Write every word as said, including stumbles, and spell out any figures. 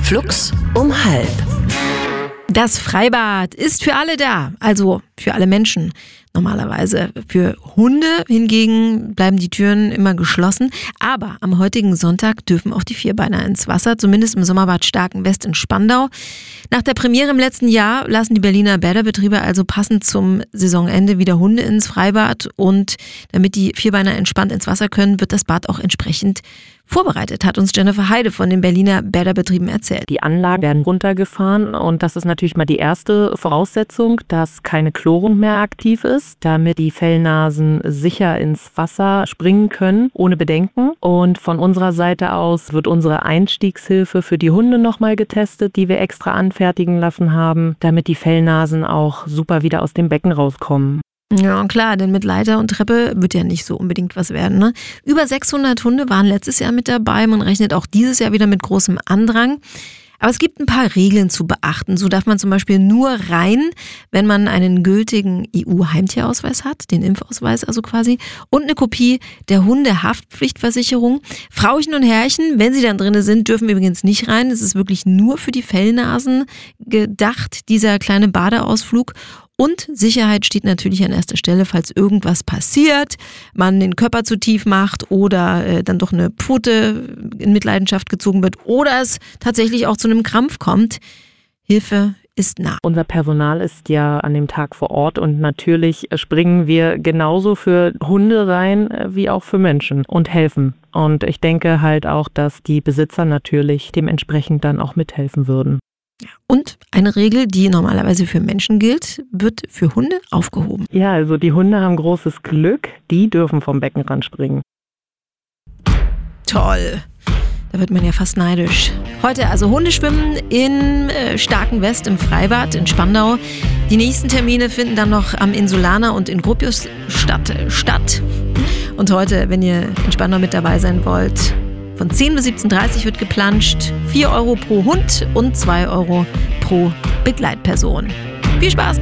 Flux um halb. Das Freibad ist für alle da, also für alle Menschen normalerweise. Für Hunde hingegen bleiben die Türen immer geschlossen. Aber am heutigen Sonntag dürfen auch die Vierbeiner ins Wasser, zumindest im Sommerbad Starkenwest in Spandau. Nach der Premiere im letzten Jahr lassen die Berliner Bäderbetriebe also passend zum Saisonende wieder Hunde ins Freibad. Und damit die Vierbeiner entspannt ins Wasser können, wird das Bad auch entsprechend vorbereitet, hat uns Jennifer Heide von den Berliner Bäderbetrieben erzählt. Die Anlagen werden runtergefahren und das ist natürlich mal die erste Voraussetzung, dass keine Chlorung mehr aktiv ist, damit die Fellnasen sicher ins Wasser springen können, ohne Bedenken. Und von unserer Seite aus wird unsere Einstiegshilfe für die Hunde nochmal getestet, die wir extra anfertigen lassen haben, damit die Fellnasen auch super wieder aus dem Becken rauskommen. Ja, klar, denn mit Leiter und Treppe wird ja nicht so unbedingt was werden, ne? Über sechshundert Hunde waren letztes Jahr mit dabei. Man rechnet auch dieses Jahr wieder mit großem Andrang. Aber es gibt ein paar Regeln zu beachten. So darf man zum Beispiel nur rein, wenn man einen gültigen E U-Heimtierausweis hat, den Impfausweis also quasi, und eine Kopie der Hundehaftpflichtversicherung. Frauchen und Herrchen, wenn sie dann drin sind, dürfen übrigens nicht rein. Es ist wirklich nur für die Fellnasen gedacht, dieser kleine Badeausflug. Und Sicherheit steht natürlich an erster Stelle, falls irgendwas passiert, man den Körper zu tief macht oder äh, dann doch eine Pfote in Mitleidenschaft gezogen wird oder es tatsächlich auch zu einem Krampf kommt. Hilfe ist nah. Unser Personal ist ja an dem Tag vor Ort und natürlich springen wir genauso für Hunde rein wie auch für Menschen und helfen. Und ich denke halt auch, dass die Besitzer natürlich dementsprechend dann auch mithelfen würden. Und eine Regel, die normalerweise für Menschen gilt, wird für Hunde aufgehoben. Ja, also die Hunde haben großes Glück, die dürfen vom Beckenrand springen. Toll, da wird man ja fast neidisch. Heute also Hundeschwimmen in äh, Starkenwest im Freibad in Spandau. Die nächsten Termine finden dann noch am Insulaner und in Gropius statt. Äh, statt. Und heute, wenn ihr in Spandau mit dabei sein wollt, von zehn bis siebzehn Uhr dreißig wird geplanscht. vier Euro pro Hund und zwei Euro pro Begleitperson. Viel Spaß!